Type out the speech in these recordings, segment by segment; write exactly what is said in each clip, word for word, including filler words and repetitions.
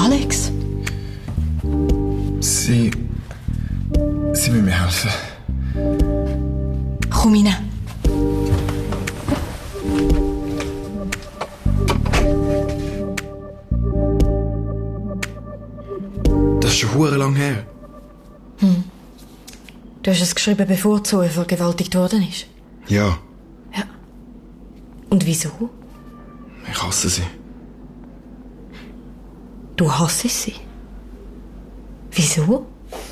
Alex? Sie... Sie müssen mir helfen. Komm rein. Das ist schon verdammt lang her. Hm. Du hast es geschrieben, bevor Zoe vergewaltigt worden ist? Ja. Ja. Und wieso? Ich hasse sie. Du hasst sie? Wieso?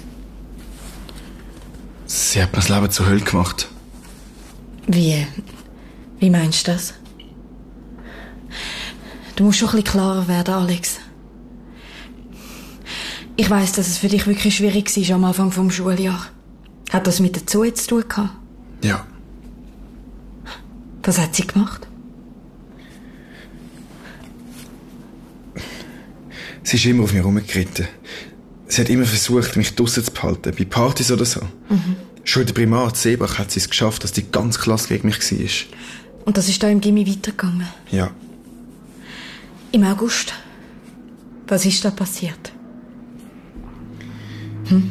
Sie hat mir das Leben zur Hölle gemacht. Wie? Wie meinst du das? Du musst schon ein bisschen klarer werden, Alex. Ich weiss, dass es für dich wirklich schwierig war am Anfang vom Schuljahr. Hat das mit der Zoe zu tun gehabt? Ja. Was hat sie gemacht? Sie ist immer auf mir rumgeritten. Sie hat immer versucht, mich draussen zu behalten, bei Partys oder so. Mhm. Schon in der Primar in Seebach hat sie es geschafft, dass die ganze Klasse gegen mich war. Und das ist da im Gimmi weitergegangen? Ja. Im August? Was ist da passiert? Hm?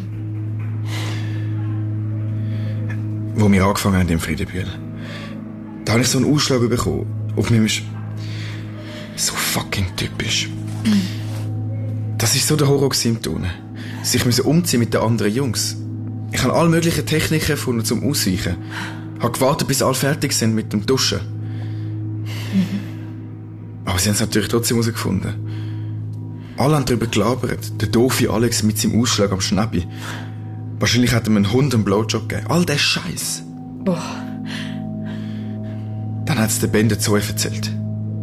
Wo wir angefangen haben im Friedenbühl, da habe ich so einen Ausschlag bekommen. Auf mir ist so fucking typisch. Mhm. Das war so der Horror im Turnen. Sich müssen umziehen mit den anderen Jungs. Ich habe alle möglichen Techniken gefunden zum Ausweichen. Ich habe gewartet, bis alle fertig sind mit dem Duschen. Mhm. Aber sie haben es natürlich trotzdem herausgefunden. Alle haben darüber gelabert. Der doofe Alex mit seinem Ausschlag am Schnäppi. Wahrscheinlich hat ihm einen Hund einen Blowjob gegeben. All der Scheiß. Boah. Dann hat es der Ben der Zoe erzählt.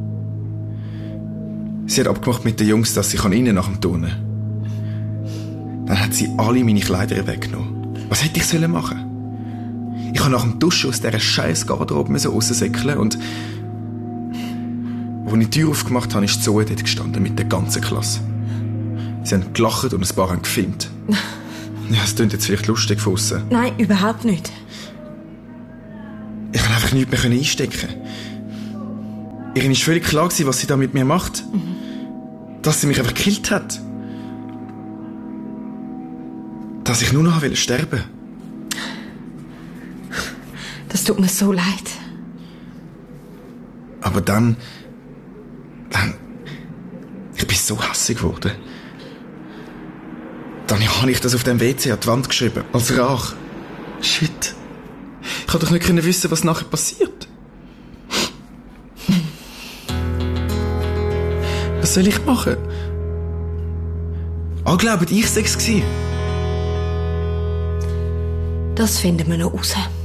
Sie hat abgemacht mit den Jungs, dass sie rein nach dem Turnen. Dann hat sie alle meine Kleider weggenommen. Was hätte ich machen sollen? Ich habe nach dem Duschen aus dieser scheiß Garderobe raussäckeln und als ich die Tür aufgemacht habe, ist Zoe dort gestanden mit der ganzen Klasse. Sie haben gelacht und ein paar haben gefilmt. Ja, es klingt jetzt vielleicht lustig von aussen. Nein, überhaupt nicht. Ich konnte einfach nichts mehr einstecken. Ihr war völlig klar, was sie da mit mir macht. Mhm. Dass sie mich einfach gekillt hat. Dass ich nur noch sterben wollte. Das tut mir so leid. Aber dann... Dann... Ich bin so hässig geworden. Dann habe ich das auf dem W C an die Wand geschrieben. Als Rach. Shit. Ich konnte doch nicht wissen, was nachher passiert. Was soll ich machen? Alle glauben, ich sei es gewesen. Das finden wir noch raus.